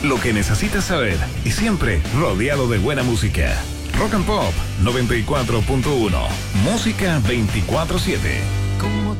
Lo que necesitas saber y siempre rodeado de buena música. Rock and Pop 94.1. Música 24/7. Como